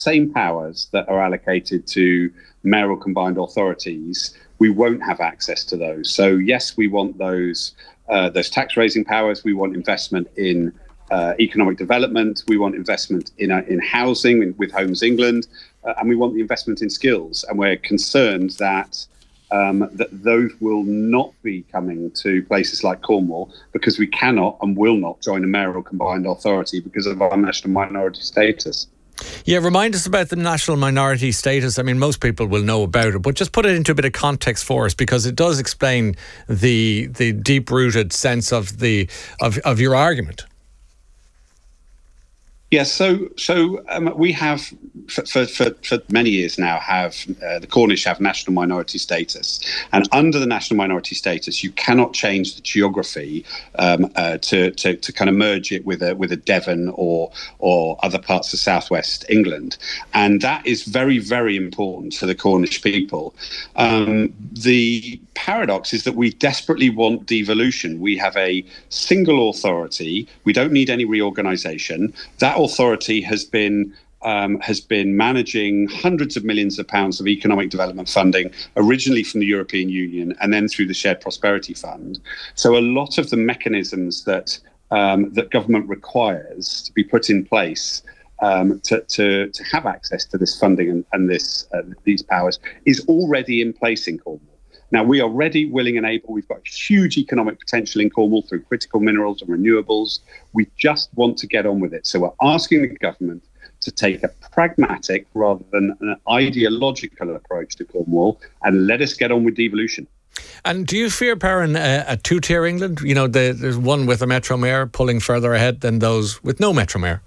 same powers that are allocated to mayoral combined authorities, we won't have access to those. So yes, we want those tax raising powers. We want investment in economic development. We want investment in housing with Homes England, and we want the investment in skills. And we're concerned that those will not be coming to places like Cornwall because we cannot and will not join a mayoral combined authority because of our national minority status. Yeah, remind us about the national minority status. I mean, most people will know about it, but just put it into a bit of context for us, because it does explain the deep-rooted sense of your argument. Yes, so we have for many years now the Cornish have national minority status, and under the national minority status, you cannot change the geography to kind of merge it with a Devon or other parts of southwest England, and that is very, very important to the Cornish people. The paradox is that we desperately want devolution. We have a single authority. We don't need any reorganisation. That authority has been managing hundreds of millions of pounds of economic development funding, originally from the European Union and then through the Shared Prosperity Fund. So a lot of the mechanisms that government requires to be put in place to have access to this funding and these powers is already in place in Cornwall. Now, we are ready, willing and able. We've got huge economic potential in Cornwall through critical minerals and renewables. We just want to get on with it. So we're asking the government to take a pragmatic rather than an ideological approach to Cornwall and let us get on with devolution. And do you fear, Perrin, a two-tier England? You know, there's one with a Metro Mayor pulling further ahead than those with no Metro Mayor.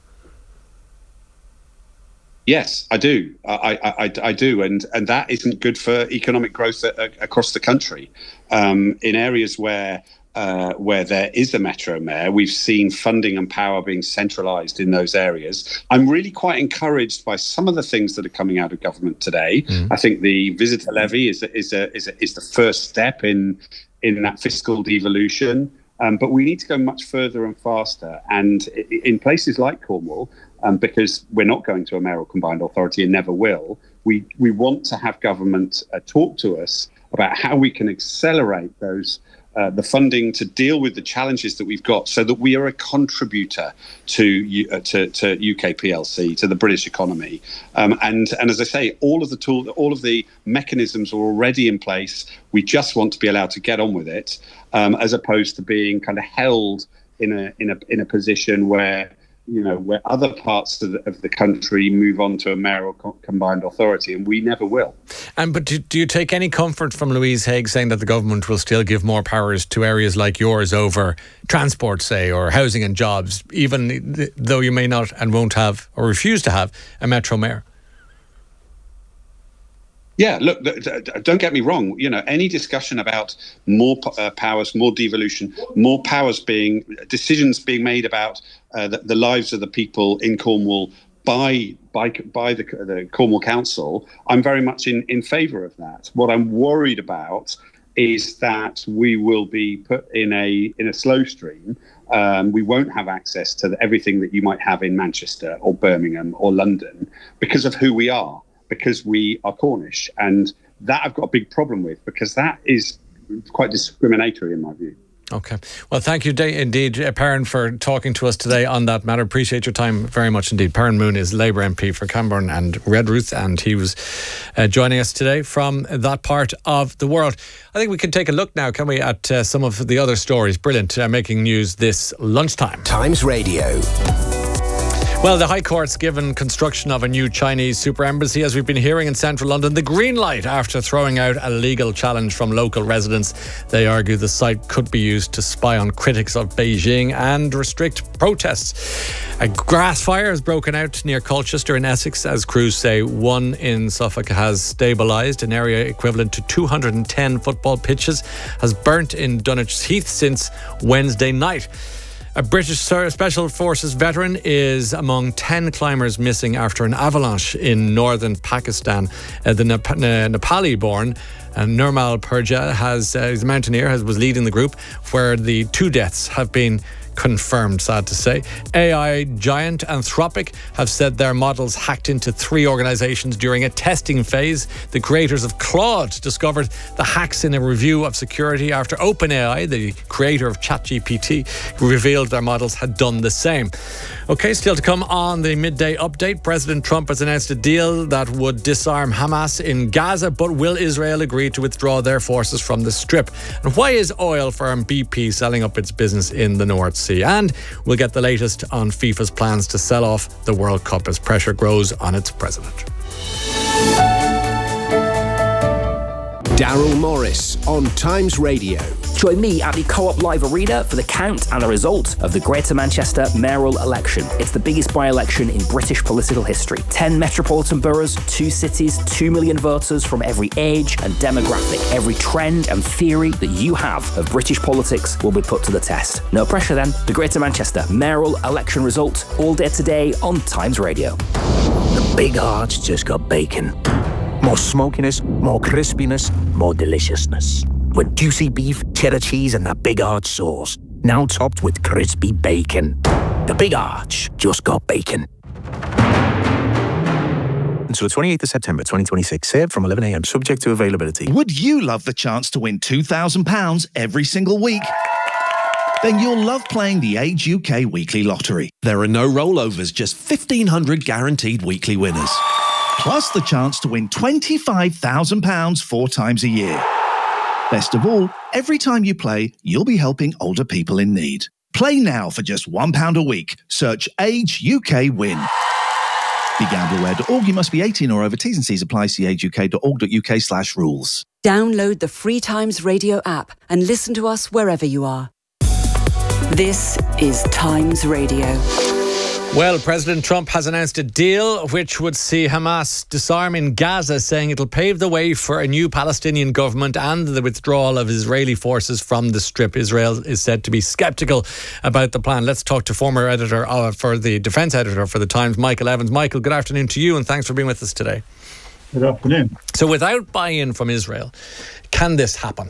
Yes, I do. I do, and that isn't good for economic growth across the country. In areas where there is a Metro Mayor, we've seen funding and power being centralised in those areas. I'm really quite encouraged by some of the things that are coming out of government today. I think the visitor levy is the first step in that fiscal devolution. But we need to go much further and faster. And in places like Cornwall, because we're not going to a mayoral combined authority and never will, we want to have government talk to us about how we can accelerate the funding to deal with the challenges that we've got, so that we are a contributor to UK PLC, to the British economy. And as I say, all of the mechanisms are already in place. We just want to be allowed to get on with it, as opposed to being kind of held in a position where other parts of the country move on to a mayoral combined authority, and we never will. But do you take any comfort from Louise Haigh saying that the government will still give more powers to areas like yours over transport, say, or housing and jobs, even though you may not and won't have or refuse to have a Metro Mayor? Yeah, look, don't get me wrong. Any discussion about more powers, more devolution, more powers decisions being made about the lives of the people in Cornwall by the Cornwall Council, I'm very much in favour of that. What I'm worried about is that we will be put in a slow stream. We won't have access to everything that you might have in Manchester or Birmingham or London because of who we are. Because we are Cornish, and that I've got a big problem with, because that is quite discriminatory in my view. Okay. Well, thank you indeed, Perrin, for talking to us today on that matter. Appreciate your time very much indeed. Perrin Moon is Labour MP for Camborne and Redruth, and he was joining us today from that part of the world. I think we can take a look now, can we, at some of the other stories. Brilliant, making news this lunchtime. Times Radio. Well, the High Court's given construction of a new Chinese super embassy, as we've been hearing, in central London, the green light after throwing out a legal challenge from local residents. They argue the site could be used to spy on critics of Beijing and restrict protests. A grass fire has broken out near Colchester in Essex, as crews say. One in Suffolk has stabilised. An area equivalent to 210 football pitches has burnt in Dunwich Heath since Wednesday night. A British Special Forces veteran is among 10 climbers missing after an avalanche in northern Pakistan. The Nepali-born Nirmal Purja is a mountaineer, was leading the group, where the 2 deaths have been confirmed, sad to say. AI giant Anthropic have said their models hacked into 3 organisations during a testing phase. The creators of Claude discovered the hacks in a review of security after OpenAI, the creator of ChatGPT, revealed their models had done the same. Okay, still to come on the midday update. President Trump has announced a deal that would disarm Hamas in Gaza, but will Israel agree to withdraw their forces from the Strip? And why is oil firm BP selling up its business in the North Sea? And we'll get the latest on FIFA's plans to sell off the World Cup as pressure grows on its president. Daryl Morris on Times Radio. Join me at the Co-op Live Arena for the count and the result of the Greater Manchester mayoral election. It's the biggest by-election in British political history. 10 metropolitan boroughs, 2 cities, 2 million voters from every age and demographic. Every trend and theory that you have of British politics will be put to the test. No pressure then. The Greater Manchester mayoral election result, all day today on Times Radio. The Big Arch just got bacon. More smokiness, more crispiness, more deliciousness. With juicy beef, cheddar cheese and that Big Arch sauce. Now topped with crispy bacon. The Big Arch just got bacon. Until the 28th of September 2026, served from 11 a.m, subject to availability. Would you love the chance to win £2,000 every single week? Then you'll love playing the Age UK Weekly Lottery. There are no rollovers, just 1,500 guaranteed weekly winners. Plus the chance to win £25,000 4 times a year. Best of all, every time you play, you'll be helping older people in need. Play now for just £1 a week. Search Age UK Win. BeGambleAware.org. You must be 18 or over. T's and C's apply. See ageuk.org.uk/rules. Download the Free Times Radio app and listen to us wherever you are. This is Times Radio. Well, President Trump has announced a deal which would see Hamas disarm in Gaza, saying it'll pave the way for a new Palestinian government and the withdrawal of Israeli forces from the Strip. Israel is said to be sceptical about the plan. Let's talk to former editor for the defence editor for the Times, Michael Evans. Michael, good afternoon to you and thanks for being with us today. Good afternoon. So without buy-in from Israel, can this happen?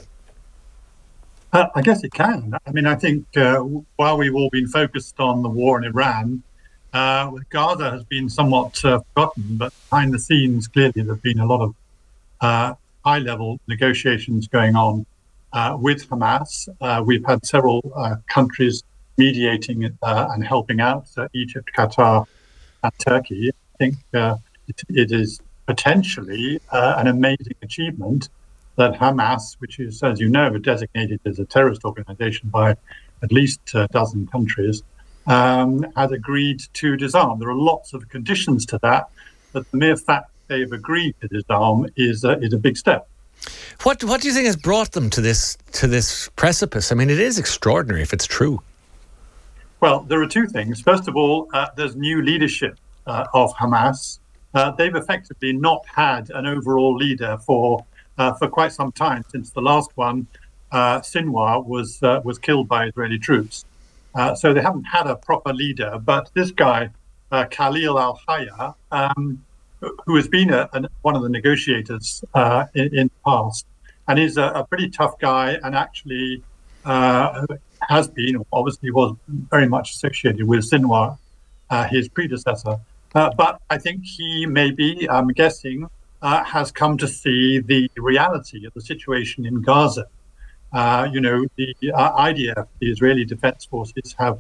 I guess it can. I mean, I think while we've all been focused on the war in Iran, Gaza has been somewhat forgotten, but behind the scenes, clearly there's been a lot of high-level negotiations going on with Hamas. We've had several countries mediating and helping out, Egypt, Qatar, and Turkey. I think it is potentially an amazing achievement that Hamas, which is, as you know, designated as a terrorist organization by at least a dozen countries, has agreed to disarm. There are lots of conditions to that, but the mere fact they've agreed to disarm is a big step. What do you think has brought them to this precipice? I mean, it is extraordinary if it's true. Well, there are 2 things. First of all, there's new leadership of Hamas. They've effectively not had an overall leader for quite some time, since the last one, Sinwar, was killed by Israeli troops. So they haven't had a proper leader. But this guy, Khalil al-Hayya, who has been one of the negotiators in the past, and is a pretty tough guy, and actually has been, obviously was very much associated with Sinwar, his predecessor. But I think he maybe, I'm guessing, has come to see the reality of the situation in Gaza. The IDF, the Israeli Defense Forces, have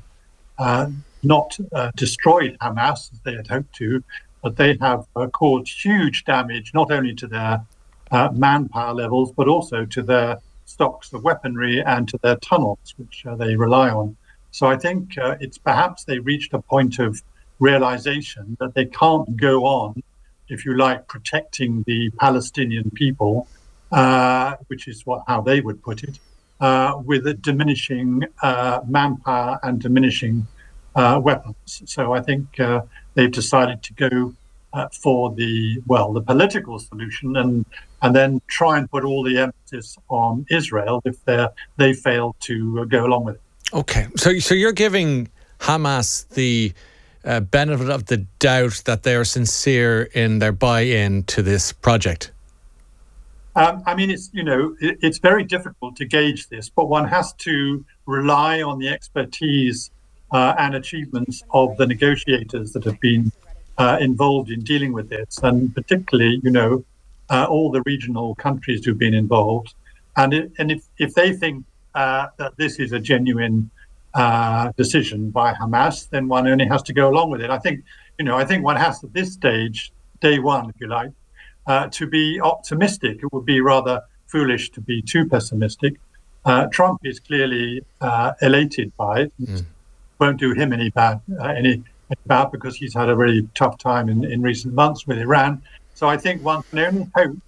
not destroyed Hamas as they had hoped to, but they have caused huge damage, not only to their manpower levels, but also to their stocks of weaponry and to their tunnels, which they rely on. So I think it's perhaps they reached a point of realization that they can't go on, if you like, protecting the Palestinian people, which is how they would put it, with a diminishing manpower and diminishing weapons. So I think they've decided to go for the political solution and then try and put all the emphasis on Israel if they fail to go along with it. Okay, so you're giving Hamas the benefit of the doubt that they are sincere in their buy-in to this project? I mean, it's very difficult to gauge this, but one has to rely on the expertise and achievements of the negotiators that have been involved in dealing with this, and particularly, all the regional countries who've been involved. And if they think that this is a genuine decision by Hamas, then one only has to go along with it. I think one has at this stage, day one, if you like, to be optimistic. It would be rather foolish to be too pessimistic. Trump is clearly elated by it. Won't do him any bad because he's had a really tough time in recent months with Iran. So I think one can only hope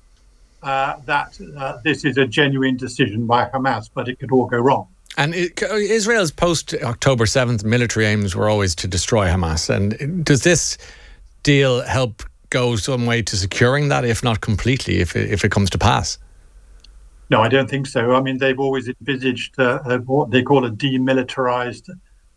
that this is a genuine decision by Hamas, but it could all go wrong. And Israel's post-October 7th military aims were always to destroy Hamas. And does this deal help go some way to securing that, if not completely, if it comes to pass? No, I don't think so. I mean, they've always envisaged what they call a demilitarized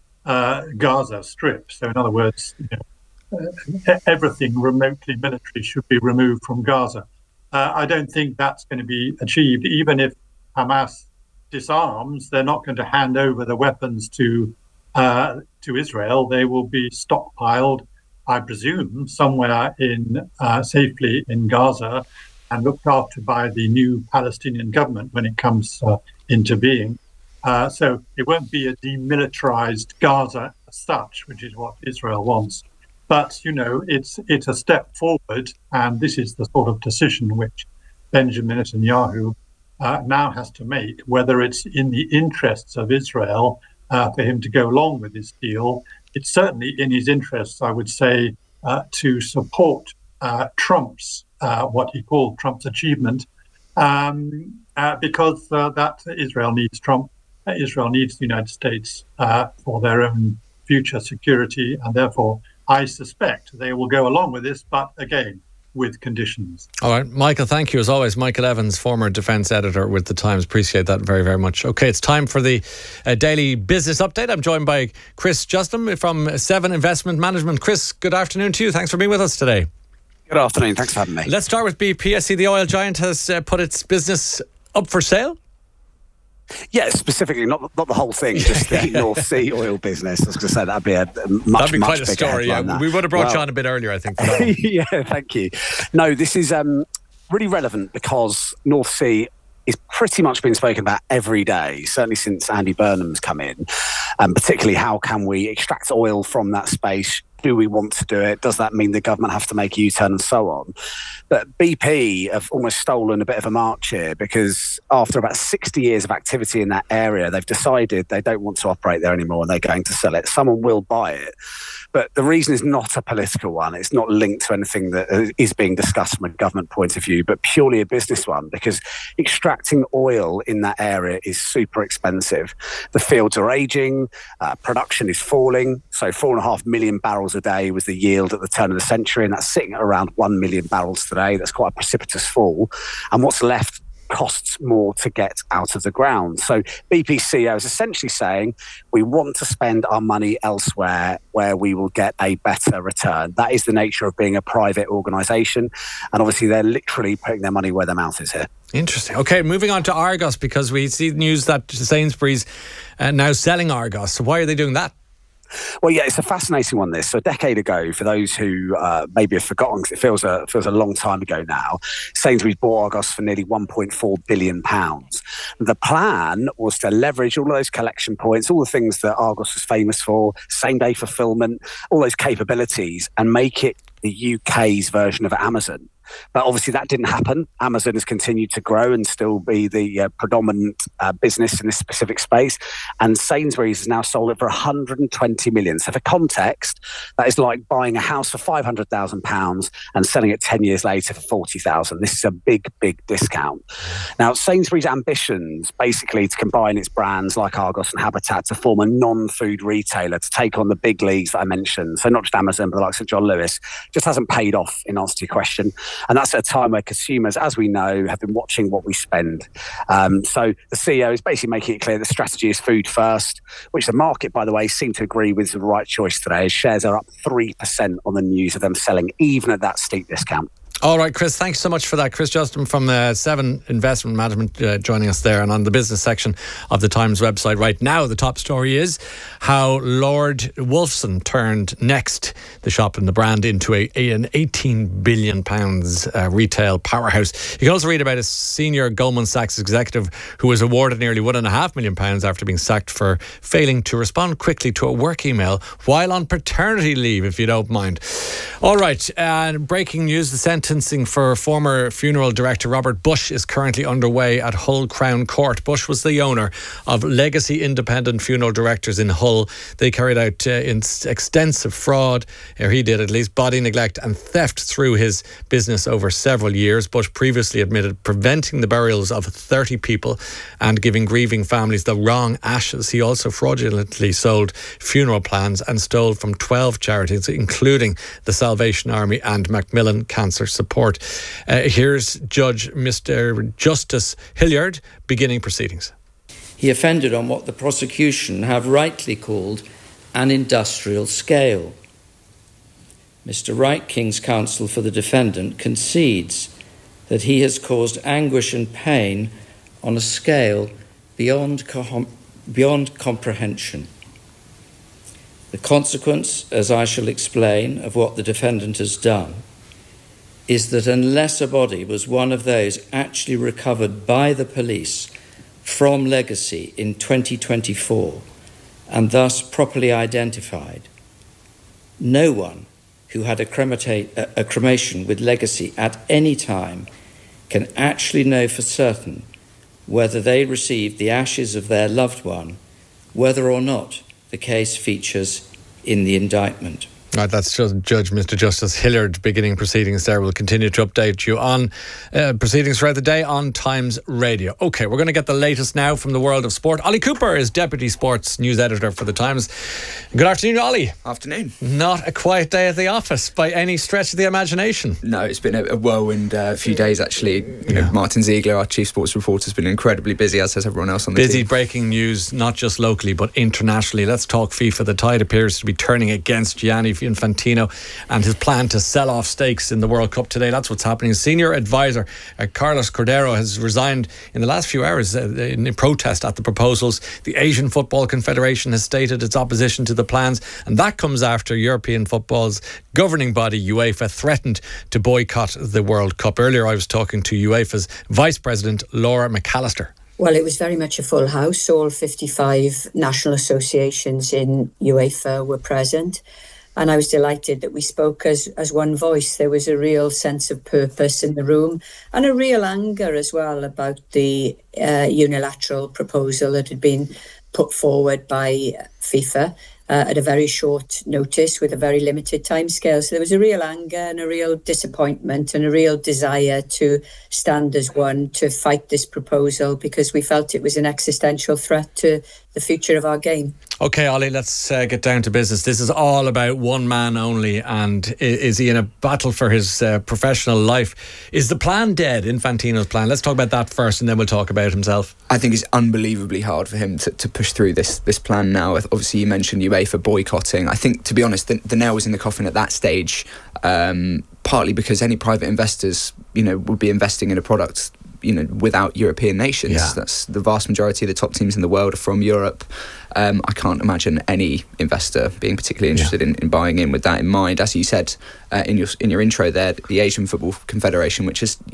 Gaza Strip. So in other words, everything remotely military should be removed from Gaza. I don't think that's going to be achieved. Even if Hamas disarms, they're not going to hand over the weapons to Israel. They will be stockpiled, I presume, somewhere safely in Gaza and looked after by the new Palestinian government when it comes into being. So it won't be a demilitarized Gaza as such, which is what Israel wants. But, it's a step forward, and this is the sort of decision which Benjamin Netanyahu now has to make, whether it's in the interests of Israel for him to go along with this deal. It's certainly in his interests, I would say, to support Trump's, what he called Trump's achievement, because that Israel needs Trump. Israel needs the United States for their own future security, and therefore I suspect they will go along with this, but again, with conditions. All right, Michael, thank you as always. Michael Evans, former defence editor with The Times. Appreciate that very, very much. Okay, it's time for the daily business update. I'm joined by Chris Justin from Seven Investment Management. Chris, good afternoon to you. Thanks for being with us today. Good afternoon. Thanks for having me. Let's start with BP. I see the oil giant has put its business up for sale. Yeah, specifically, not the whole thing, just the North Sea oil business. I was going to say that'd be a much quite a story. Yeah, we would have brought you on a bit earlier, I think. Yeah, thank you. No, this is really relevant because North Sea is pretty much been spoken about every day, certainly since Andy Burnham's come in, and particularly how can we extract oil from that space. Do we want to do it? Does that mean the government have to make a U-turn and so on? But BP have almost stolen a bit of a march here because after about 60 years of activity in that area, they've decided they don't want to operate there anymore and they're going to sell it. Someone will buy it. But the reason is not a political one. It's not linked to anything that is being discussed from a government point of view, but purely a business one, because extracting oil in that area is super expensive. The fields are aging, production is falling. So 4.5 million barrels a day was the yield at the turn of the century, and that's sitting at around 1 million barrels today. That's quite a precipitous fall. And what's left costs more to get out of the ground. So BP CEO is essentially saying we want to spend our money elsewhere where we will get a better return. That is the nature of being a private organisation. And obviously they're literally putting their money where their mouth is here. Interesting. Okay, moving on to Argos, because we see news that Sainsbury's now selling Argos. So why are they doing that? Well, yeah, it's a fascinating one, this. So a decade ago, for those who maybe have forgotten, because it feels a long time ago now, Sainsbury's bought Argos for nearly £1.4 billion. The plan was to leverage all those collection points, all the things that Argos was famous for, same-day fulfilment, all those capabilities, and make it the UK's version of Amazon. But obviously that didn't happen. Amazon has continued to grow and still be the predominant business in this specific space. And Sainsbury's has now sold it for 120 million. So for context, that is like buying a house for £500,000 and selling it 10 years later for 40,000. This is a big, big discount. Now, Sainsbury's ambitions basically to combine its brands like Argos and Habitat to form a non-food retailer to take on the big leagues that I mentioned. So not just Amazon, but the likes of John Lewis, just hasn't paid off, in answer to your question. And that's at a time where consumers, as we know, have been watching what we spend. So the CEO is basically making it clear the strategy is food first, which the market, by the way, seemed to agree with the right choice today. Shares are up 3% on the news of them selling, even at that steep discount. All right, Chris, thanks so much for that. Chris Justin from Seven Investment Management joining us there. And on the business section of the Times website right now, the top story is how Lord Wolfson turned Next, the shop and the brand, into an £18 billion retail powerhouse. You can also read about a senior Goldman Sachs executive who was awarded nearly £1.5 million after being sacked for failing to respond quickly to a work email while on paternity leave, if you don't mind. All right, breaking news, the sentencing for former funeral director Robert Bush is currently underway at Hull Crown Court. Bush was the owner of Legacy Independent Funeral Directors in Hull. They carried out extensive fraud, or he did at least, body neglect and theft through his business over several years. Bush previously admitted preventing the burials of 30 people and giving grieving families the wrong ashes. He also fraudulently sold funeral plans and stole from 12 charities, including the Salvation Army and Macmillan Cancer Support. Here's Judge Mr. Justice Hilliard beginning proceedings. He offended on what the prosecution have rightly called an industrial scale. Mr. Wright, King's Counsel for the defendant, concedes that he has caused anguish and pain on a scale beyond comprehension. The consequence, as I shall explain, of what the defendant has done is that unless a body was one of those actually recovered by the police from Legacy in 2024 and thus properly identified, no one who had a cremation with Legacy at any time can actually know for certain whether they received the ashes of their loved one, whether or not the case features in the indictment. Right, that's Judge Mr. Justice Hilliard beginning proceedings there. We'll continue to update you on proceedings throughout the day on Times Radio. OK, we're going to get the latest now from the world of sport. Ollie Cooper is Deputy Sports News Editor for the Times. Good afternoon, Ollie. Afternoon. Not a quiet day at the office by any stretch of the imagination. No, it's been a whirlwind few days, actually. You know, Martin Ziegler, our chief sports reporter, has been incredibly busy, as has everyone else on the team. Busy breaking news, not just locally, but internationally. Let's talk FIFA. The tide appears to be turning against Gianni Infantino and his plan to sell off stakes in the World Cup today. That's what's happening. Senior advisor Carlos Cordero has resigned in the last few hours in protest at the proposals. The Asian Football Confederation has stated its opposition to the plans, and that comes after European football's governing body UEFA threatened to boycott the World Cup. Earlier I was talking to UEFA's Vice President Laura McAllister. Well, it was very much a full house. All 55 national associations in UEFA were present. And I was delighted that we spoke as one voice. There was a real sense of purpose in the room and a real anger as well about the unilateral proposal that had been put forward by FIFA at a very short notice with a very limited timescale. So there was a real anger and a real disappointment and a real desire to stand as one to fight this proposal because we felt it was an existential threat to the future of our game. OK, Ollie, let's get down to business. This is all about one man only, and is he in a battle for his professional life? Is the plan dead, Infantino's plan? Let's talk about that first and then we'll talk about himself. I think it's unbelievably hard for him to push through this plan now. Obviously you mentioned UEFA boycotting. I think, to be honest, the nail was in the coffin at that stage, partly because any private investors, would be investing in a product without European nations. Yeah. That's the vast majority of the top teams in the world are from Europe. I can't imagine any investor being particularly interested in buying in with that in mind. As you said in your intro there, the Asian Football Confederation, which is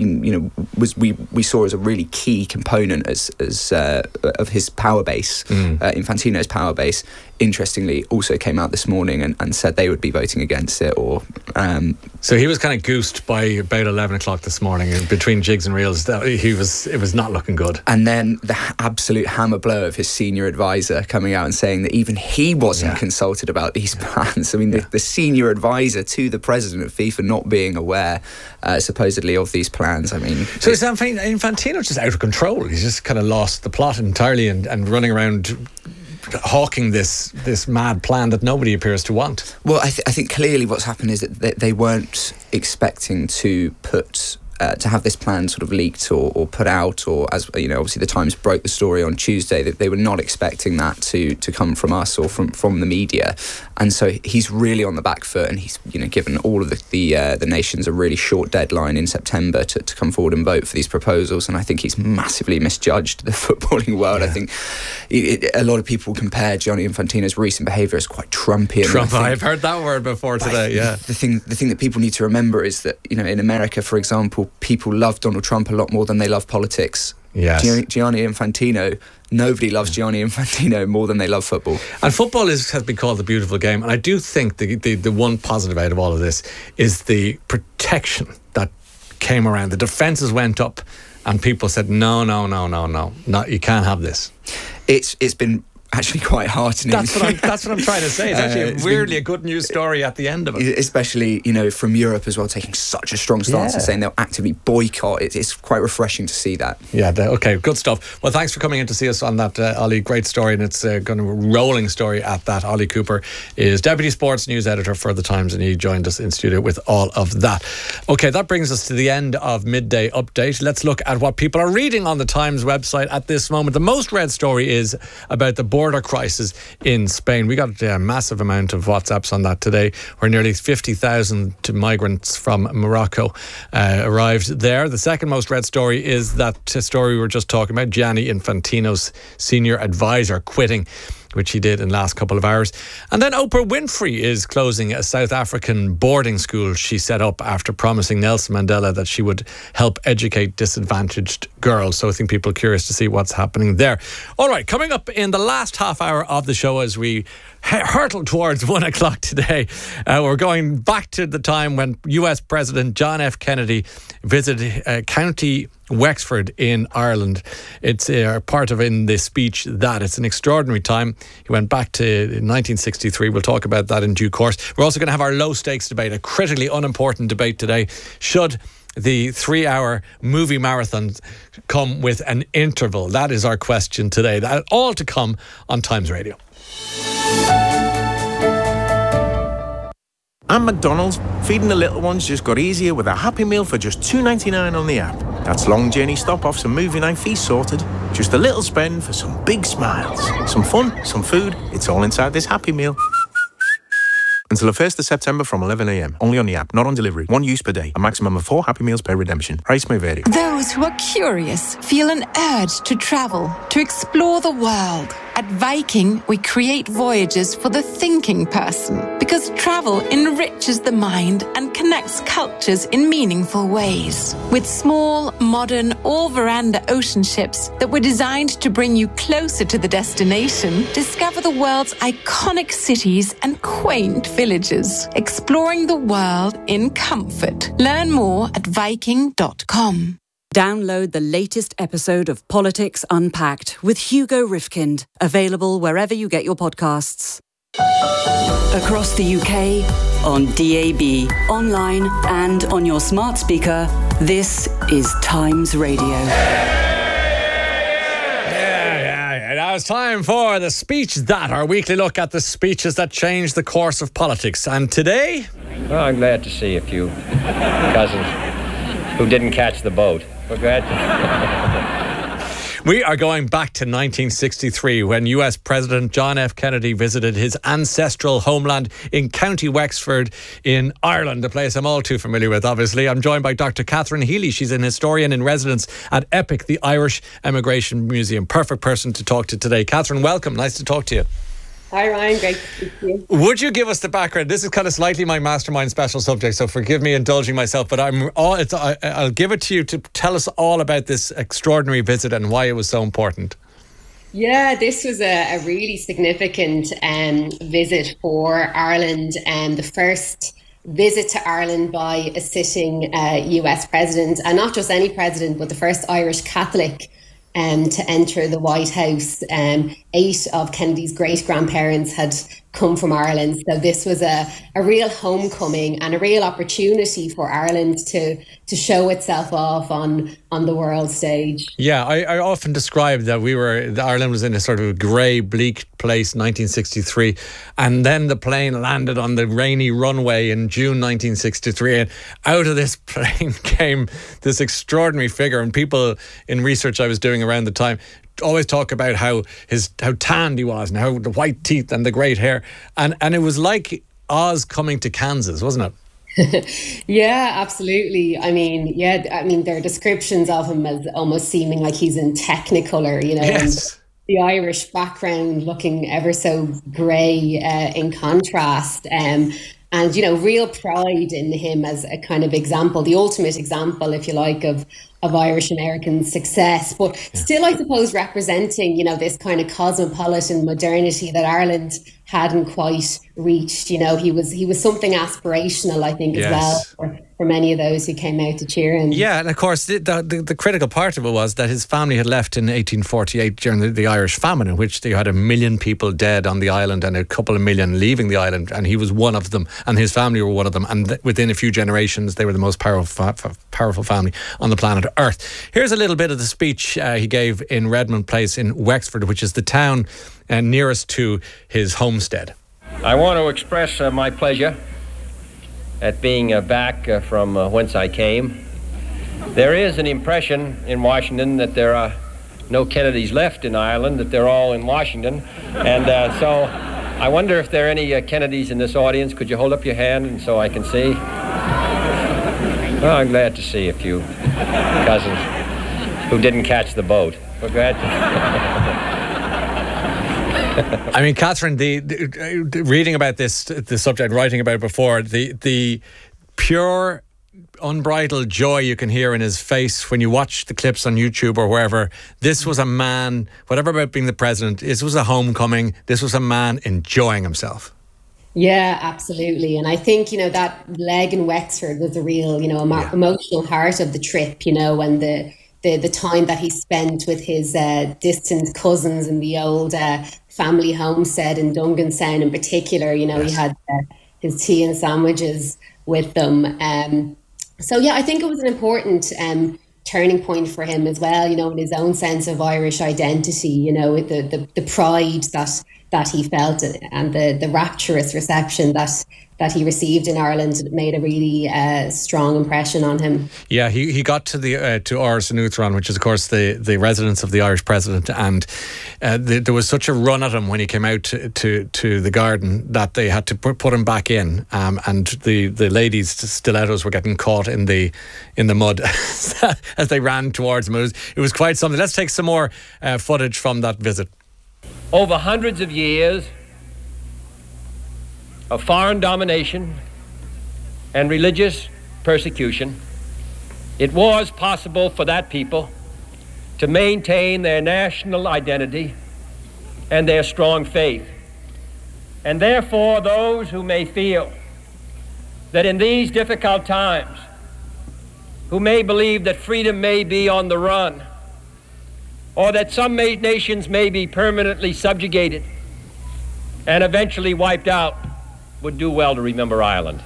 we saw as a really key component as of his power base, Infantino's power base, interestingly also came out this morning and said they would be voting against it. So he was kind of goosed by about 11 o'clock this morning, and between jigs and reels it was not looking good. And then the absolute hammer blow of his senior advisor coming out and saying that even he wasn't consulted about these plans. I mean, the senior advisor to the president of FIFA not being aware supposedly of these plans. I mean, so is Infantino just out of control? He's just kind of lost the plot entirely and running around hawking this mad plan that nobody appears to want. Well, I think clearly what's happened is that they weren't expecting to put to have this plan sort of leaked or put out, or as you know, obviously the Times broke the story on Tuesday that they were not expecting that to come from us or from the media, and so he's really on the back foot, and he's given all of the nations a really short deadline in September to come forward and vote for these proposals, and I think he's massively misjudged the footballing world. I think a lot of people compare Gianni Infantino's recent behaviour as quite Trumpian. I've heard that word before today. Yeah, the thing that people need to remember is that in America, for example, people love Donald Trump a lot more than they love politics. Yes. Gianni Infantino, nobody loves Gianni Infantino more than they love football. And football has been called the beautiful game, and I do think the one positive out of all of this is the protection that came around. The defences went up and people said no, you can't have this. It's been actually quite heartening. That's what I'm trying to say. It's actually weirdly a good news story at the end of it. Especially, from Europe as well, taking such a strong stance and saying they'll actively boycott. It's quite refreshing to see that. Yeah, okay, good stuff. Well, thanks for coming in to see us on that, Ollie. Great story, and it's going to be a rolling story at that. Ollie Cooper is Deputy Sports News Editor for The Times, and he joined us in studio with all of that. Okay, that brings us to the end of Midday Update. Let's look at what people are reading on The Times website at this moment. The most read story is about the border crisis in Spain. We got a massive amount of WhatsApps on that today, where nearly 50,000 migrants from Morocco arrived there. The second most read story is that story we were just talking about, Gianni Infantino's senior advisor quitting, which he did in the last couple of hours. And then Oprah Winfrey is closing a South African boarding school she set up after promising Nelson Mandela that she would help educate disadvantaged girls. So I think people are curious to see what's happening there. All right, coming up in the last half hour of the show as we hurtle towards 1 o'clock today, we're going back to the time when US President John F. Kennedy visited County Wexford in Ireland. It's part of in the speech that it's an extraordinary time. He went back to 1963. We'll talk about that in due course. We're also going to have our low stakes debate, a critically unimportant debate today. Should the 3-hour movie marathon come with an interval? That is our question today. That all to come on Times Radio. And McDonald's, feeding the little ones just got easier with a Happy Meal for just $2.99 on the app. That's long journey stop-offs and movie night feast sorted. Just a little spend for some big smiles. Some fun, some food, it's all inside this Happy Meal. Until the 1st of September from 11 a.m. Only on the app, not on delivery. One use per day. A maximum of 4 Happy Meals per redemption. Price may vary. Those who are curious feel an urge to travel, to explore the world. At Viking, we create voyages for the thinking person because travel enriches the mind and connects cultures in meaningful ways. With small, modern, all-veranda ocean ships that were designed to bring you closer to the destination, discover the world's iconic cities and quaint villages, exploring the world in comfort. Learn more at Viking.com. Download the latest episode of Politics Unpacked with Hugo Rifkind, available wherever you get your podcasts. Across the UK, on DAB, online and on your smart speaker, this is Times Radio. Now it's time for the Speech That, our weekly look at the speeches that changed the course of politics. And today... Well, I'm glad to see a few cousins who didn't catch the boat. We're glad We are going back to 1963 when US President John F. Kennedy visited his ancestral homeland in County Wexford in Ireland, a place I'm all too familiar with, obviously. I'm joined by Dr. Catherine Healy. She's an historian in residence at EPIC, the Irish Emigration Museum. Perfect person to talk to today. Catherine, welcome. Nice to talk to you. Hi Ryan, great to speak to you. Would you give us the background? This is kind of slightly my mastermind special subject, so forgive me indulging myself, but I'll give it to you to tell us all about this extraordinary visit and why it was so important. Yeah, this was a really significant visit for Ireland, and the first visit to Ireland by a sitting US president, and not just any president, but the first Irish Catholic to enter the White House. 8 of Kennedy's great-grandparents had come from Ireland. So this was a real homecoming and a real opportunity for Ireland to show itself off on the world stage. Yeah, I often describe that Ireland was in a sort of grey, bleak place, 1963, and then the plane landed on the rainy runway in June 1963, and out of this plane came this extraordinary figure. And people in research I was doing around the time always talk about how tanned he was and how the white teeth and the great hair, and it was like Oz coming to Kansas, wasn't it? Yeah, absolutely. I mean, there are descriptions of him as almost seeming like he's in Technicolor, Yes. And the Irish background looking ever so grey in contrast. And, real pride in him as a kind of example, the ultimate example, if you like, of Irish American success, but still, I suppose, representing, this kind of cosmopolitan modernity that Ireland hadn't quite reached. He was something aspirational, I think, as well for many of those who came out to cheer him. Yeah, and of course, the critical part of it was that his family had left in 1848 during the Irish famine, in which they had 1 million people dead on the island and a couple of million leaving the island, and he was one of them, and his family were one of them, and within a few generations, they were the most powerful family on the planet Earth. Here's a little bit of the speech he gave in Redmond Place in Wexford, which is the town nearest to his homestead. I want to express my pleasure at being back from whence I came. There is an impression in Washington that there are no Kennedys left in Ireland, that they're all in Washington. And so I wonder if there are any Kennedys in this audience. Could you hold up your hand and so I can see? Well, I'm glad to see a few cousins who didn't catch the boat. We're glad to... I mean, Catherine, the reading about the subject, writing about it before, the pure, unbridled joy you can hear in his face when you watch the clips on YouTube or wherever. This was a man, whatever about being the president, this was a homecoming. This was a man enjoying himself. Yeah, absolutely. And I think, that leg in Wexford was a real, emotional heart of the trip, and the time that he spent with his distant cousins in the old family homestead in Dunganstown in particular. He had his tea and sandwiches with them. I think it was an important turning point for him as well, in his own sense of Irish identity, the pride that he felt and the rapturous reception that he received in Ireland made a really strong impression on him. Yeah, he got to Áras an Uachtaráin, which is of course the residence of the Irish president, and there was such a run at him when he came out to the garden that they had to put him back in, and the ladies' stilettos were getting caught in the mud as they ran towards him. It was quite something. Let's take some more footage from that visit. Over hundreds of years of foreign domination and religious persecution, it was possible for that people to maintain their national identity and their strong faith. And therefore, those who may feel that in these difficult times, who may believe that freedom may be on the run, or that some nations may be permanently subjugated and eventually wiped out, would do well to remember Ireland.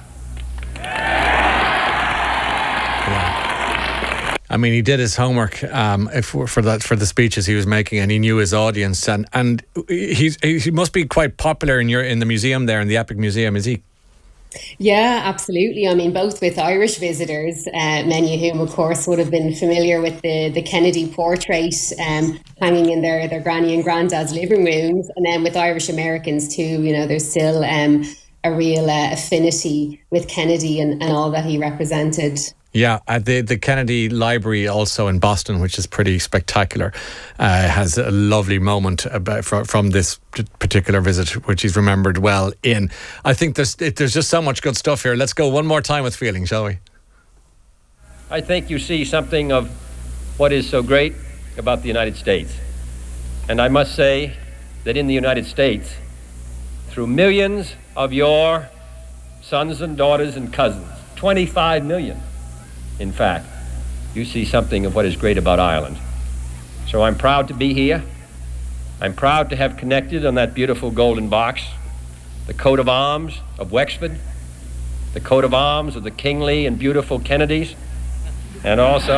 I mean, he did his homework for the speeches he was making, and he knew his audience, and he must be quite popular in the museum there, in the Epic Museum, is he? Yeah, absolutely. I mean, both with Irish visitors, many of whom, of course, would have been familiar with the Kennedy portrait hanging in their granny and granddad's living rooms, and then with Irish Americans too. There's still a real affinity with Kennedy and all that he represented. Yeah, the Kennedy Library also in Boston, which is pretty spectacular, has a lovely moment from this particular visit, which he's remembered well in. I think there's just so much good stuff here. Let's go one more time with feeling, shall we? I think you see something of what is so great about the United States. And I must say that in the United States, through millions of your sons and daughters and cousins, 25 million, in fact, you see something of what is great about Ireland. So I'm proud to be here. I'm proud to have connected on that beautiful golden box the coat of arms of Wexford, the coat of arms of the kingly and beautiful Kennedys, and also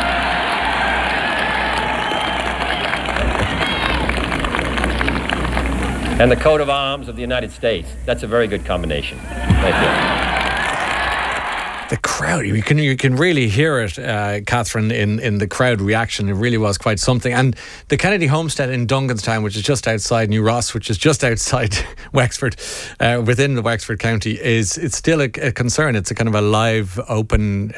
and the coat of arms of the United States. That's a very good combination. Thank you. The crowd, you can really hear it, Catherine, in the crowd reaction. It really was quite something. And the Kennedy homestead in Dunganstown, which is just outside New Ross, which is just outside Wexford, within the Wexford County, it's still a concern. It's a kind of a live, open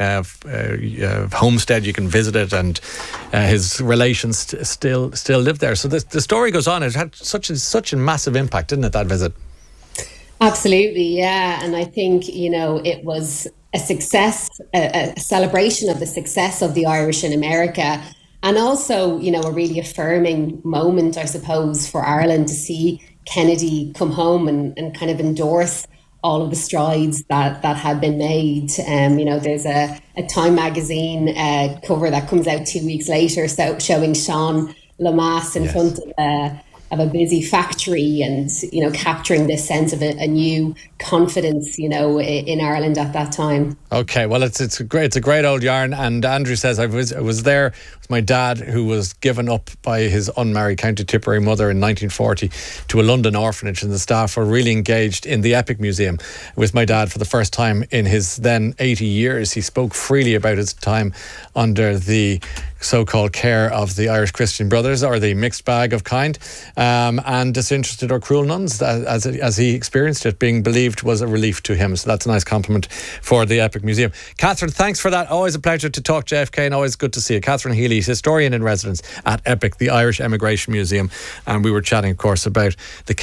homestead. You can visit it, and his relations still live there. So the story goes on. It had such a massive impact, didn't it, that visit? Absolutely, yeah. And I think, it was a success, a celebration of the success of the Irish in America, and also, a really affirming moment, I suppose, for Ireland to see Kennedy come home and kind of endorse all of the strides that had been made. There's a Time magazine cover that comes out 2 weeks later, showing Sean Lemass in front of a busy factory, and capturing this sense of a new confidence in Ireland at that time. Okay, well it's a great old yarn. And Andrew says, I was there with my dad, who was given up by his unmarried County Tipperary mother in 1940 to a London orphanage, and the staff were really engaged in the Epic Museum with my dad for the first time in his then 80 years. He spoke freely about his time under the so-called care of the Irish Christian Brothers, or the mixed bag of kind, and disinterested or cruel nuns, as he experienced it. Being believed was a relief to him. So that's a nice compliment for the Epic Museum. Catherine, thanks for that. Always a pleasure to talk JFK, and always good to see you. Catherine Healy, historian in residence at Epic, the Irish Emigration Museum. And we were chatting, of course, about the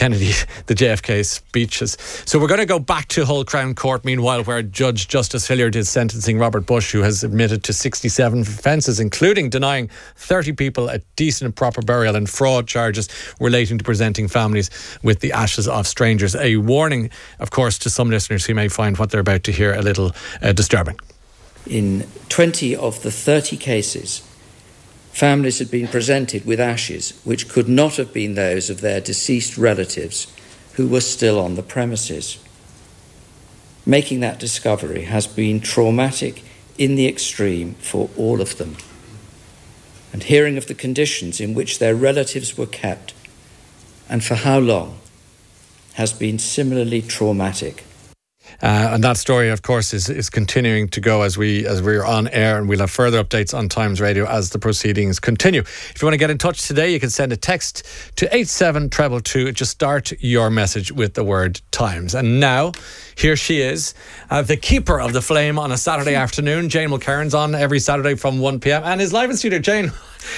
JFK speeches. So we're going to go back to Hull Crown Court, meanwhile, where Judge Justice Hilliard is sentencing Robert Bush, who has admitted to 67 offences, including denying 30 people a decent and proper burial, and fraud charges relating to presenting families with the ashes of strangers. A warning, of course, to some listeners who may find what they're about to hear a little disturbing. In 20 of the 30 cases, families had been presented with ashes which could not have been those of their deceased relatives who were still on the premises. Making that discovery has been traumatic in the extreme for all of them. And hearing of the conditions in which their relatives were kept, and for how long, has been similarly traumatic. And that story, of course, is continuing to go as we're on air, and we'll have further updates on Times Radio as the proceedings continue. If you want to get in touch today, you can send a text to 87222. Just start your message with the word Times. And now, here she is, the keeper of the flame on a Saturday afternoon. Jane Mulcairn's on every Saturday from 1 p.m. and is live in studio. Jane,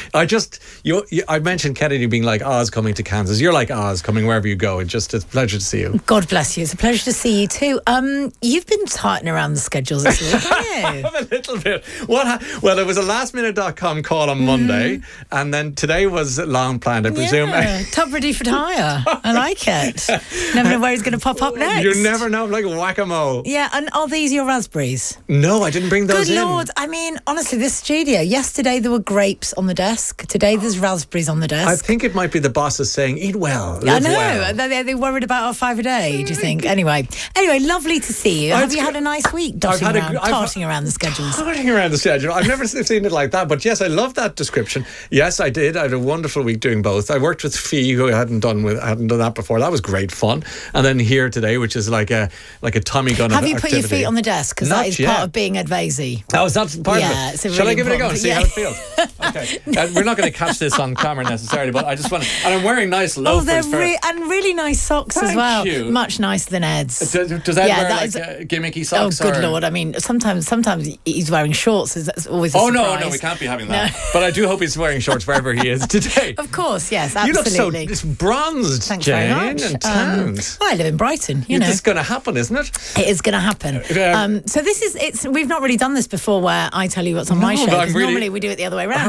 I mentioned Kennedy being like Oz coming to Kansas. You're like Oz coming wherever you go. It's a pleasure to see you. God bless you. It's a pleasure to see you too. You've been tightening around the schedules this week, haven't you? A little bit. Well, it was a lastminute.com call on Monday, and then today was long planned, I presume. Yeah, top ready for hire. I like it. Never know where he's going to pop up next. You never know, like whack-a-mole. Yeah, and are these your raspberries? No, I didn't bring those in. Good Lord. I mean, honestly, this studio, yesterday there were grapes on the desk. Today there's raspberries on the desk. I think it might be the bosses saying, eat well, live I know. well. They're worried about our 5 a day, do you think? Anyway, lovely to see you. Have you had a nice week darting around the schedules? Darting around the schedule. I've never seen it like that, but yes, I love that description. Yes, I did. I had a wonderful week doing both. I worked with Fee, who hadn't done that before. That was great fun. And then here today, which is like a Tommy gun Have of you put your feet on the desk? Because that is part of being advisey. Oh, is that part of it? It's really Shall I give it a go and important. see how it feels? Okay. We're not going to catch this on camera necessarily, but I just want to. And I'm wearing nice loafers. And really nice socks as well. Thank you. Much nicer than Ed's. Does Ed wear gimmicky socks? Oh, good Lord. I mean, sometimes he's wearing shorts. That's always a surprise. No, we can't be having that. No. But I do hope he's wearing shorts wherever he is today. Of course, yes, absolutely. You look so bronzed, Thanks Jane, very much. and tanned. I live in Brighton, you know. It's going to happen, isn't it? It is going to happen. So we've not really done this before, where I tell you what's on my show. Because normally we do it the other way around, don't we?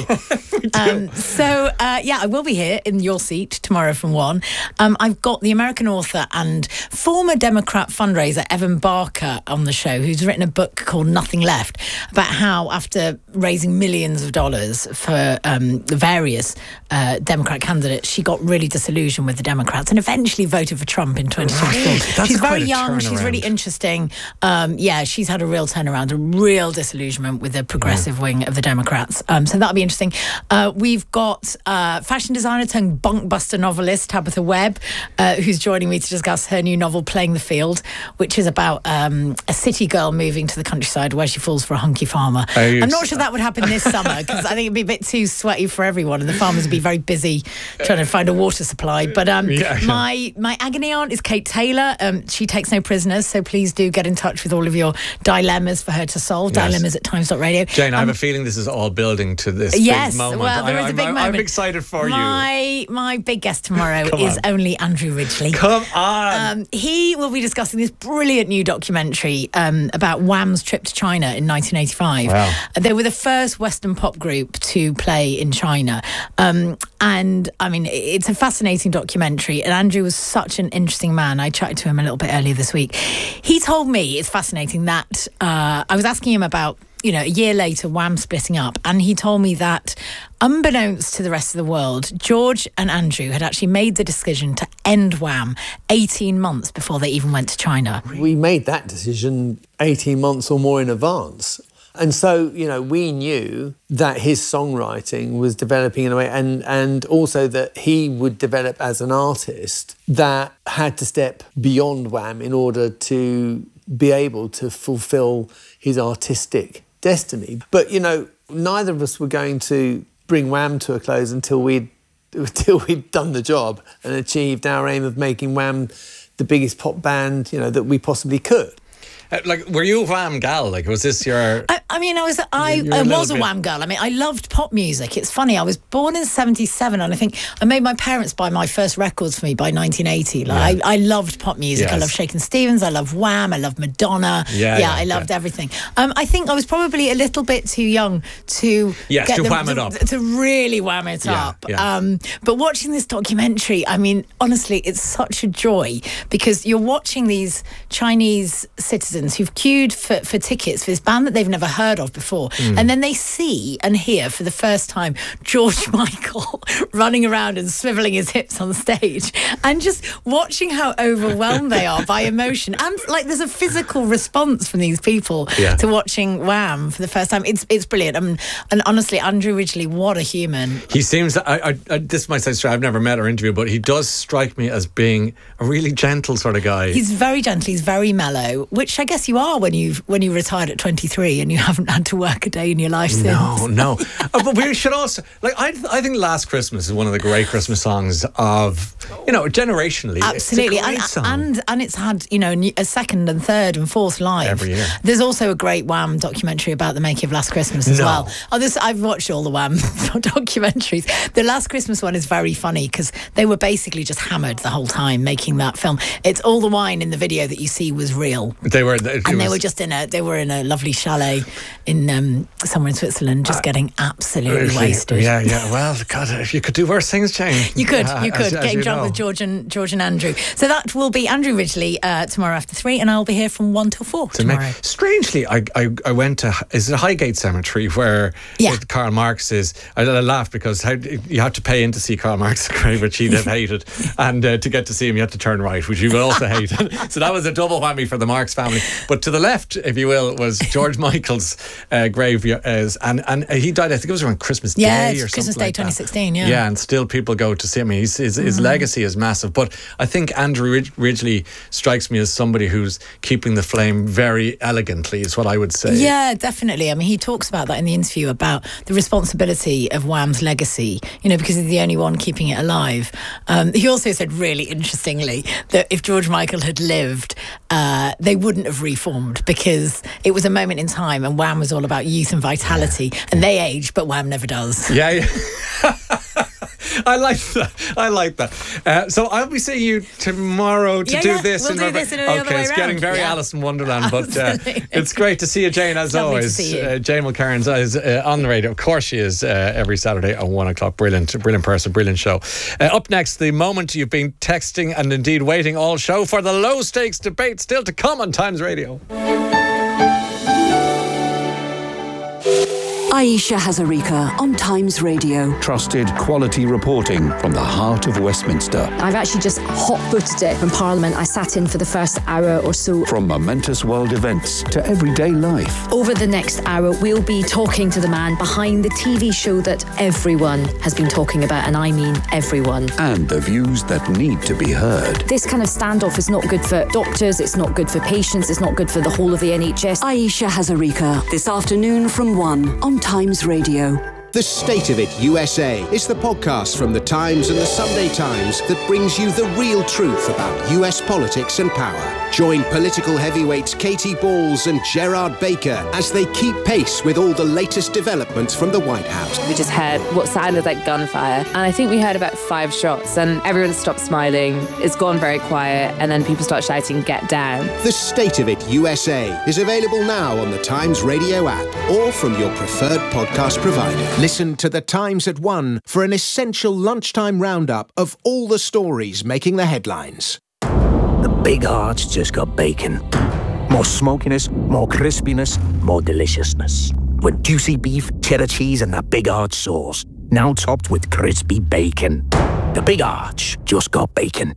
I will be here in your seat tomorrow from 1. I've got the American author and former Democrat fundraiser Evan Barker on the show, who's written a book called Nothing Left, about how after raising millions of dollars for various Democrat candidates, she got really disillusioned with the Democrats and eventually voted for Trump in 2024. She's very young. She's really interesting. She's had a real turnaround, a real disillusionment with the progressive wing of the Democrats. So that'll be interesting. We've got fashion designer turned bunkbuster novelist Tabitha Webb, who's joining me to discuss her new novel Playing the Field, which is about a city girl moving to the countryside where she falls for a hunky farmer. I'm not sure that would happen this summer because I think it'd be a bit too sweaty for everyone and the farmers would be very busy trying to find a water supply. But my agony aunt is Kate Taylor. She takes no prisoners, so please do get in touch with all of your dilemmas for her to solve. Dilemmas at times.radio. Jane, I have a feeling this is all building to this big moment. Well, there is a big moment. I'm excited for you. My big guest tomorrow is only Andrew Ridgeley. Come on. He will be discussing this brilliant new documentary about Wham's trip to China in 1985. Wow. They were the first Western pop group to play in China. And I mean, it's a fascinating documentary. And Andrew was such an interesting man. I chatted to him a little bit earlier this week. He told me, it's fascinating, that I was asking him about, a year later, Wham splitting up. And he told me that, unbeknownst to the rest of the world, George and Andrew had actually made the decision to end Wham 18 months before they even went to China. We made that decision 18 months or more in advance. And so, we knew that his songwriting was developing in a way and also that he would develop as an artist that had to step beyond Wham in order to be able to fulfill his artistic destiny. But, neither of us were going to bring Wham to a close until we'd done the job and achieved our aim of making Wham the biggest pop band, that we possibly could. Were you a Wham gal? Was this your... I was a Wham girl. I mean, I loved pop music. It's funny, I was born in 1977 and I think I made my parents buy my first records for me by 1980. I loved pop music. Yes. I loved Shakin' Stevens, I loved Wham, I loved Madonna. I loved everything. I think I was probably a little bit too young to wham it up. To really wham it up. But watching this documentary, I mean, honestly, it's such a joy because you're watching these Chinese citizens who've queued for tickets for this band that they've never heard of before. And then they see and hear for the first time George Michael running around and swiveling his hips on stage and just watching how overwhelmed they are by emotion. And there's a physical response from these people to watching Wham for the first time. It's brilliant. And honestly, Andrew Ridgeley, what a human. He seems, this might sound strange, I've never met or interviewed, but he does strike me as being a really gentle sort of guy. He's very gentle, he's very mellow, which I guess you are when you retired at 23 and you haven't had to work a day in your life since. No. But we should also, I think Last Christmas is one of the great Christmas songs of, generationally. Absolutely. It's a great song. And it's had, a second and third and fourth live. Every year. There's also a great Wham documentary about the making of Last Christmas as well. I've watched all the Wham documentaries. The Last Christmas one is very funny because they were basically just hammered the whole time making that film. It's all the wine in the video that you see was real. They were in a lovely chalet in somewhere in Switzerland, just getting absolutely wasted. Yeah. Well, God, if you could do worse things, Jane. You could. Getting drunk with George and Andrew. So that will be Andrew Ridgeley tomorrow after 3, and I'll be here from 1 till 4 tomorrow. Strangely, I went to, is it Highgate Cemetery where Karl Marx is? I laughed because you have to pay in to see Karl Marx's grave, which he'd have hated, and to get to see him you had to turn right, which you would also hate. So that was a double whammy for the Marx family. But to the left, if you will, was George Michael's grave, and he died, I think it was around Christmas Day or something. Christmas Day 2016, Yeah, and still people go to see him. His legacy is massive. But I think Andrew Ridgeley strikes me as somebody who's keeping the flame very elegantly, is what I would say. Yeah, definitely. I mean, he talks about that in the interview, about the responsibility of Wham's legacy, because he's the only one keeping it alive. He also said, really interestingly, that if George Michael had lived, they wouldn't have reformed because it was a moment in time and Wham was all about youth and vitality, and they age, but Wham never does. Yeah. I like that. So I'll be seeing you tomorrow to do this. We'll do this in the other way it's round. getting very Alice in Wonderland, but it's great to see you, Jane, as always. Jane Mulcairn is on the radio. Of course she is, every Saturday at 1 o'clock. Brilliant person, brilliant show. Up next, the moment you've been texting and indeed waiting all show for, the low stakes debate still to come on Times Radio. Aisha Hazarika on Times Radio. Trusted quality reporting from the heart of Westminster. I've actually just hot-footed it from Parliament. I sat in for the first hour or so. From momentous world events to everyday life. Over the next hour, we'll be talking to the man behind the TV show that everyone has been talking about, and I mean everyone. And the views that need to be heard. This kind of standoff is not good for doctors, it's not good for patients, it's not good for the whole of the NHS. Aisha Hazarika, this afternoon from 1 on Times Radio. The State of It USA is the podcast from The Times and The Sunday Times that brings you the real truth about US politics and power. Join political heavyweights Katie Balls and Gerard Baker as they keep pace with all the latest developments from the White House. We just heard what sounded like gunfire, and I think we heard about 5 shots, and everyone stopped smiling. It's gone very quiet, and then people start shouting, "Get down." The State of It USA is available now on the Times Radio app or from your preferred podcast provider. Listen to The Times at 1 for an essential lunchtime roundup of all the stories making the headlines. The big hearts just got bacon. More smokiness, more crispiness, more deliciousness. With juicy beef, cheddar cheese and that big arch sauce. Now topped with crispy bacon. The Big Arch just got bacon.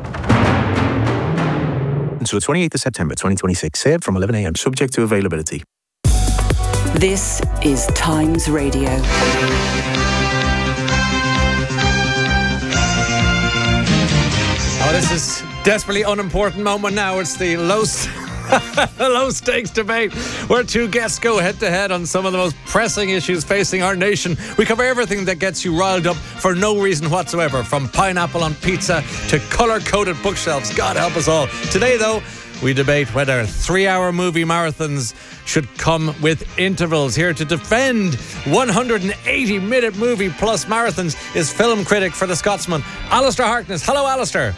Until 28th of September 2026. Served from 11 a.m. Subject to availability. This is Times Radio. Oh, this is desperately unimportant moment now. It's the low stakes debate where two guests go head to head on some of the most pressing issues facing our nation. We cover everything that gets you riled up for no reason whatsoever, from pineapple on pizza to colour-coded bookshelves. God help us all. Today, though, we debate whether 3-hour movie marathons should come with intervals. Here to defend 180-minute movie plus marathons is film critic for The Scotsman, Alistair Harkness. Hello, Alistair.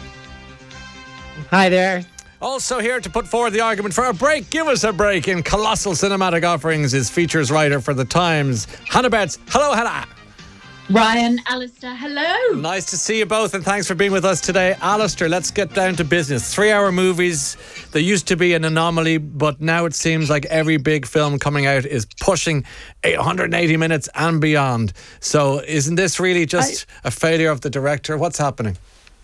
Hi there. Also here to put forward the argument for a break, give us a break in colossal cinematic offerings, is features writer for The Times, Hannah Betts. Hello, Hannah. Ryan, Alistair, hello. Nice to see you both, and thanks for being with us today. Alistair, let's get down to business. 3-hour movies, they used to be an anomaly, but now it seems like every big film coming out is pushing 180 minutes and beyond. So isn't this really just a failure of the director? What's happening?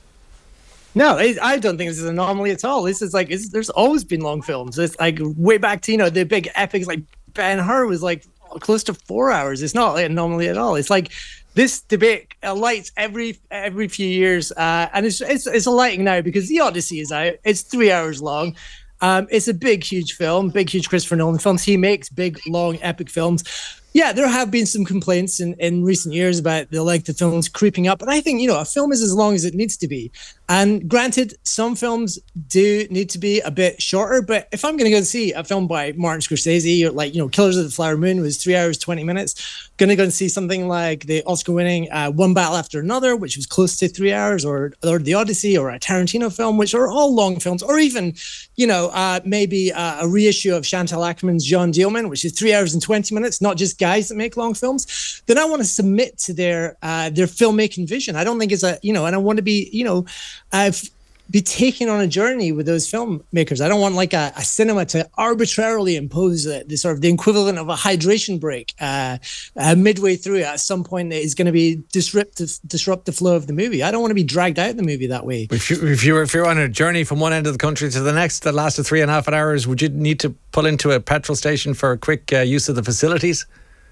No, I don't think this is an anomaly at all. This is like, there's always been long films. It's like way back to, the big epics like Ben-Hur was like close to 4 hours. It's not an anomaly at all. It's like this debate alights every few years, and it's alighting now because The Odyssey is out. It's 3 hours long. It's a big, huge film, big, huge Christopher Nolan films. He makes big, long, epic films. Yeah, there have been some complaints in recent years about the length of films creeping up, but I think, a film is as long as it needs to be. And granted, some films do need to be a bit shorter, but if I'm going to go and see a film by Martin Scorsese, or like, Killers of the Flower Moon was 3 hours, 20 minutes, going to go and see something like the Oscar-winning One Battle After Another, which was close to 3 hours, or The Odyssey, or a Tarantino film, which are all long films, or even, maybe a reissue of Chantal Akerman's John Dielman, which is 3 hours and 20 minutes, not just guys that make long films, then I want to submit to their filmmaking vision. I don't think it's and I want to be, be taken on a journey with those filmmakers. I don't want like a cinema to arbitrarily impose the equivalent of a hydration break midway through at some point that is going to be disrupt the flow of the movie. I don't want to be dragged out of the movie that way. If you're on a journey from one end of the country to the next that lasted 3.5 hours, would you need to pull into a petrol station for a quick use of the facilities?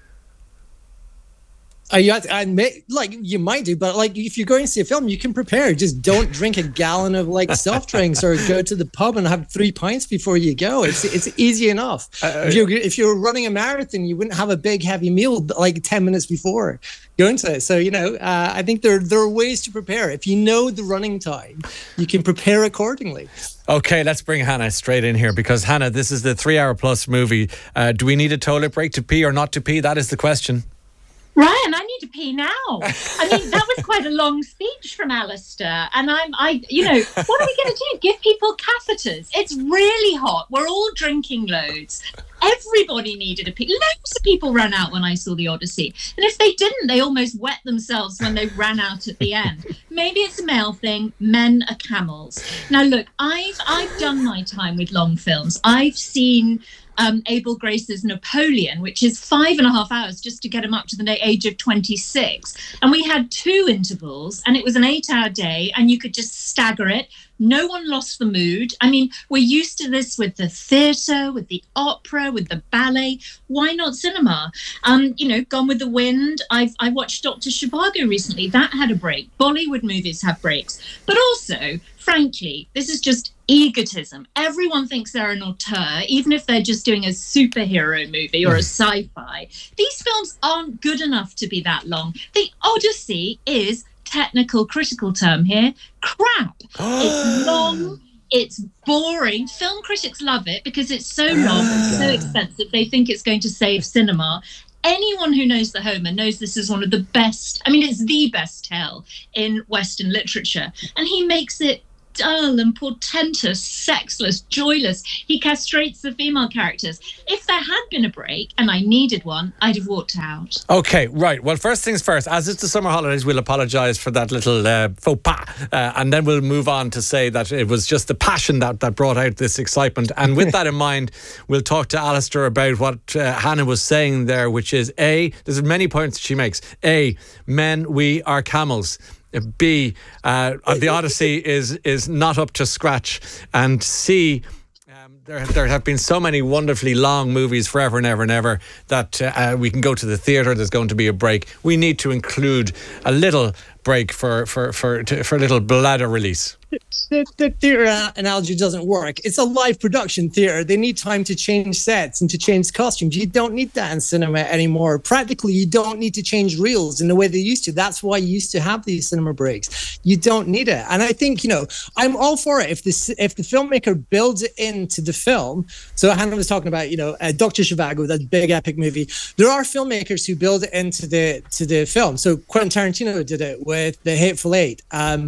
You might do, but like if you're going to see a film, you can prepare. Just don't drink a gallon of like soft drinks or go to the pub and have 3 pints before you go. It's easy enough. If you're running a marathon, you wouldn't have a big heavy meal like 10 minutes before going to it. So I think there are ways to prepare. If you know the running time, you can prepare accordingly. Okay, let's bring Hannah straight in here because Hannah, this is the 3 hour plus movie. Do we need a toilet break to pee or not to pee? That is the question. Ryan, I need to pee now. I mean, that was quite a long speech from Alistair. And what are we going to do? Give people catheters. It's really hot. We're all drinking loads. Everybody needed a pee. Loads of people ran out when I saw The Odyssey. And if they didn't, they almost wet themselves when they ran out at the end. Maybe it's a male thing. Men are camels. Now, look, I've done my time with long films. I've seen Abel Grace's Napoleon, which is 5.5 hours just to get him up to the age of 26. And we had 2 intervals, and it was an 8-hour day, and you could just stagger it. No one lost the mood. I mean, we're used to this with the theatre, with the opera, with the ballet. Why not cinema? Gone with the Wind. I watched Dr. Zhivago recently. That had a break. Bollywood movies have breaks. But also, frankly, this is just egotism. Everyone thinks they're an auteur, even if they're just doing a superhero movie or a sci-fi. These films aren't good enough to be that long. The Odyssey is, technical critical term here, crap. It's long, it's boring. Film critics love it because it's so long and so expensive. They think it's going to save cinema. Anyone who knows the Homer knows this is one of the best, it's the best tale in Western literature. And he makes it dull and portentous, sexless, joyless. He castrates the female characters. If there had been a break, and I needed one, I'd have walked out. Okay, right. Well, first things first, as it's the summer holidays, we'll apologise for that little faux pas. And then we'll move on to say that it was just the passion that brought out this excitement. And with that in mind, we'll talk to Alistair about what Hannah was saying there, which is A, there's many points she makes. A, men, we are camels. B, The Odyssey is not up to scratch. And C, there have been so many wonderfully long movies forever and ever and ever that we can go to the theatre. There's going to be a break. We need to include a little break for a little bladder release. The theatre analogy doesn't work. It's a live production theatre. They need time to change sets and to change costumes. You don't need that in cinema anymore. Practically, you don't need to change reels in the way they used to. That's why you used to have these cinema breaks. You don't need it. And I think, I'm all for it. If the filmmaker builds it into the film, so Hannah was talking about, Dr. Zhivago, that big epic movie. There are filmmakers who build it into the film. So Quentin Tarantino did it with The Hateful Eight.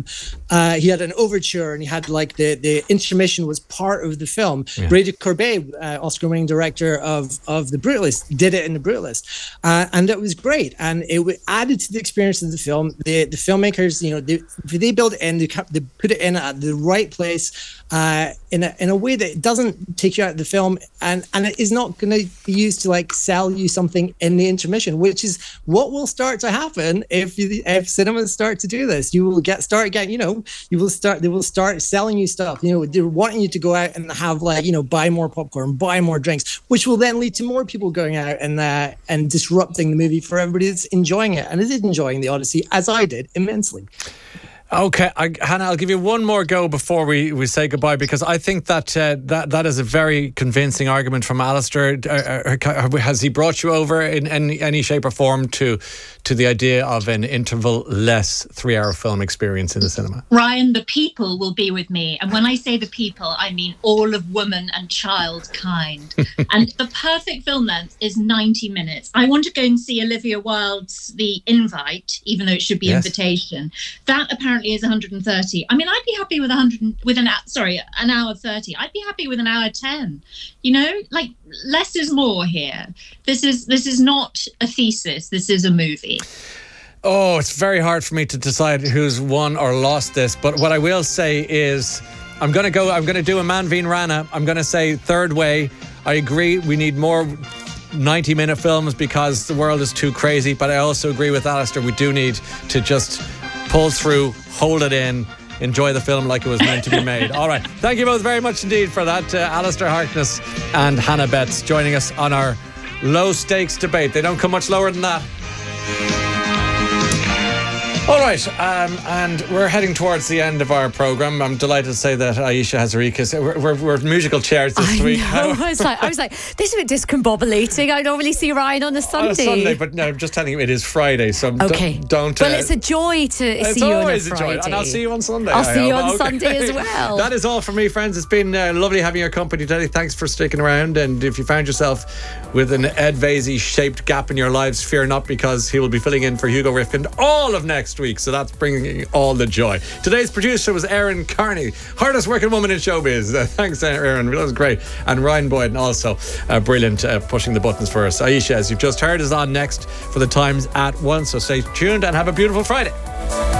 He had an overture, and he had the intermission was part of the film. Yeah. Brady Corbet, Oscar-winning director of The Brutalist, did it in The Brutalist, and it was great. And it added to the experience of the film. The filmmakers, they build it in, they put it in at the right place, in a way that doesn't take you out of the film, and it is not going to be used to sell you something in the intermission, which is what will start to happen if cinemas start to do this. They will start selling you stuff. They're wanting you to go out and have buy more popcorn, buy more drinks, which will then lead to more people going out and disrupting the movie for everybody that's enjoying it and is enjoying The Odyssey, as I did immensely. Okay, Hannah, I'll give you one more go before we say goodbye, because I think that that is a very convincing argument from Alistair. Has he brought you over in any shape or form to the idea of an interval-less 3-hour film experience in the cinema? Ryan, the people will be with me. And when I say the people, I mean all of woman and child kind. And the perfect film length is 90 minutes. I want to go and see Olivia Wilde's The Invite, even though it should be Invitation. That apparently is 130. I mean, I'd be happy with an hour 30. I'd be happy with an hour 10. Less is more here. This is not a thesis. This is a movie. Oh, it's very hard for me to decide who's won or lost this. But what I will say is, I'm going to do a Manveen Rana. I'm going to say third way. I agree. We need more 90-minute films because the world is too crazy. But I also agree with Alistair. We do need to just pull through, hold it in, enjoy the film like it was meant to be made. All right. Thank you both very much indeed for that. Alistair Harkness and Hannah Betts joining us on our low stakes debate. They don't come much lower than that. All right, and we're heading towards the end of our programme. I'm delighted to say that Aisha Hazarika, we're musical chairs this week. I was like, this is a bit discombobulating. I normally see Ryan on a Sunday. On a Sunday, but no, I'm just telling you, it is Friday, so don't. Well, it's a joy to see you on a Friday. It's always a joy, and I'll see you on Sunday. I'll see you on Sunday as well. That is all from me, friends. It's been lovely having your company today. Thanks for sticking around, and if you found yourself with an Ed Vaizey-shaped gap in your lives, fear not, because he will be filling in for Hugo Rifkind all of next week, so that's bringing all the joy. Today's producer was Erin Carney, hardest working woman in showbiz. Thanks, Erin, that was great. And Ryan Boyden, also brilliant, pushing the buttons for us. Aisha, as you've just heard, is on next for the Times at 1, so stay tuned and have a beautiful Friday.